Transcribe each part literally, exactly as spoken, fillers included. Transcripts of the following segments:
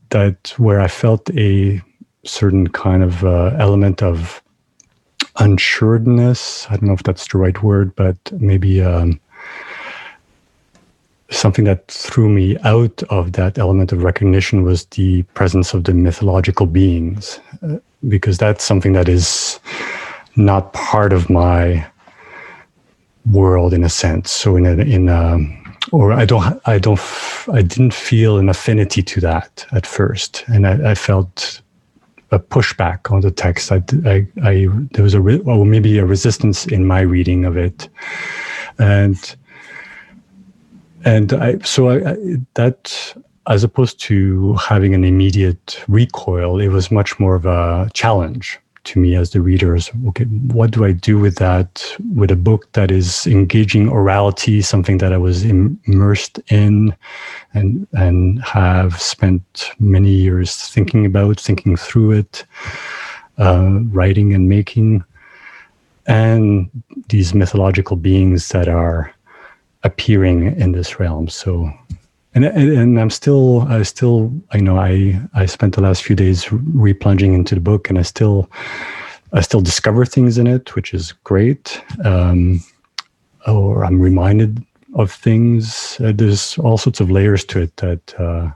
that where I felt a certain kind of uh, element of unsureness. I don't know if that's the right word, but maybe um, something that threw me out of that element of recognition was the presence of the mythological beings, uh, because that's something that is not part of my world in a sense. So in a, in a, or I don't, I don't, I didn't feel an affinity to that at first, and I, I felt a pushback on the text. I, I, I there was a, or maybe a resistance in my reading of it, and and I so I, I that as opposed to having an immediate recoil, it was much more of a challenge to me as the reader. Is, okay, what do I do with that, with a book that is engaging orality, something that I was im- immersed in and and have spent many years thinking about, thinking through it, uh, writing and making, and these mythological beings that are appearing in this realm. So, and and I'm still, I still, I know I I spent the last few days replunging into the book, and I still, I still discover things in it, which is great. Um, or I'm reminded of things. Uh, there's all sorts of layers to it that uh,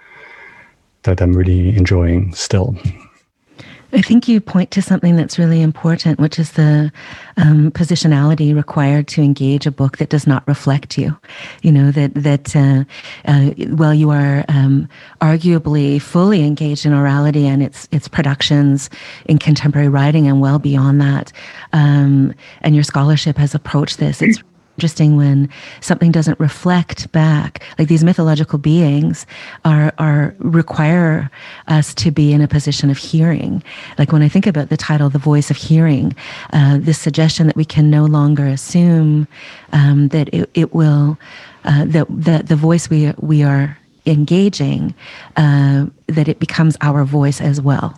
that I'm really enjoying still. I think you point to something that's really important, which is the um, positionality required to engage a book that does not reflect you. You know, that, that uh, uh, while you are um, arguably fully engaged in orality and its its productions in contemporary writing and well beyond that, um, and your scholarship has approached this, it's interesting when something doesn't reflect back. Like these mythological beings are are require us to be in a position of hearing. Like when I think about the title, The Voice of Hearing, uh, this suggestion that we can no longer assume um, that it, it will, uh, that, that the voice we we are engaging, uh, that it becomes our voice as well.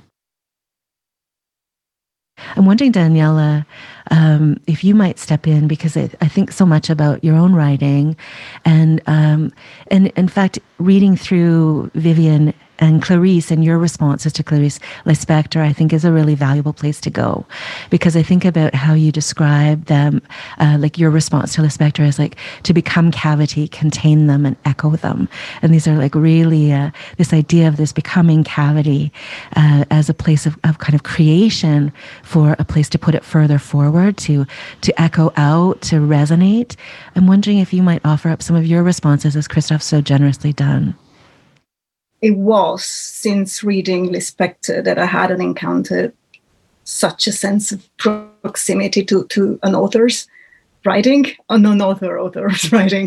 I'm wondering, Daniela, um, if you might step in, because I, I think so much about your own writing, and um, and in fact, reading through Vivian and Clarice and your responses to Clarice Lispector, I think is a really valuable place to go, because I think about how you describe them, uh, like your response to Lispector is like to become cavity, contain them, and echo them. And these are like really uh, this idea of this becoming cavity uh, as a place of, of kind of creation for a place to put it further forward, to to echo out, to resonate. I'm wondering if you might offer up some of your responses, as Christophe's so generously done. It was since reading Lispector that I hadn't encountered such a sense of proximity to, to an author's writing, or non-author author's writing,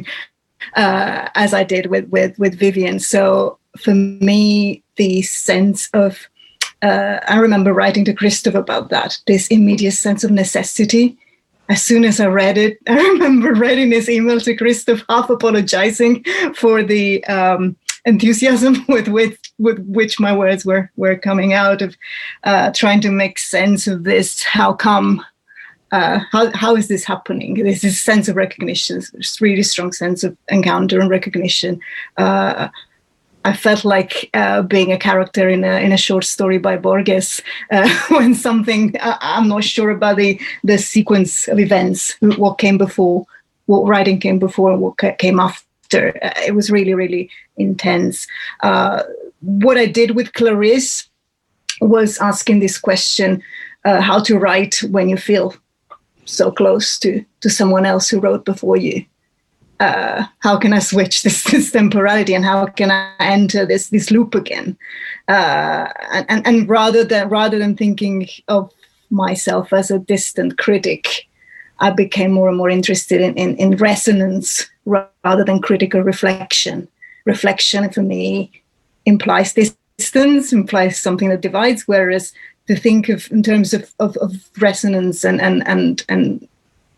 uh, as I did with, with, with Vivian. So for me, the sense of, uh, I remember writing to Christophe about that, this immediate sense of necessity. As soon as I read it, I remember writing this email to Christophe, half apologizing for the um, enthusiasm with, with with which my words were were coming out, of uh, trying to make sense of this. How come? Uh, how how is this happening? There's this sense of recognition, this really strong sense of encounter and recognition. Uh, I felt like uh, being a character in a in a short story by Borges, uh, when something uh, I'm not sure about the the sequence of events, what came before, what writing came before, and what came after. Uh, it was really, really intense. Uh, what I did with Clarice was asking this question, uh, how to write when you feel so close to, to someone else who wrote before you. Uh, how can I switch this, this temporality, and how can I enter this this loop again? Uh, and, and, and rather than rather than thinking of myself as a distant critic, I became more and more interested in, in, in resonance rather than critical reflection. Reflection for me implies distance, implies something that divides, whereas to think of in terms of, of, of resonance and and and, and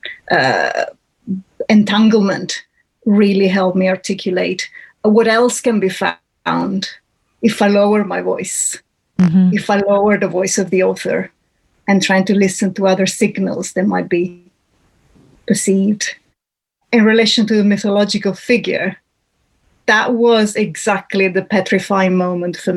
uh, entanglement really helped me articulate what else can be found if I lower my voice, mm-hmm. if I lower the voice of the author and trying to listen to other signals that might be perceived. In relation to the mythological figure, that was exactly the petrifying moment for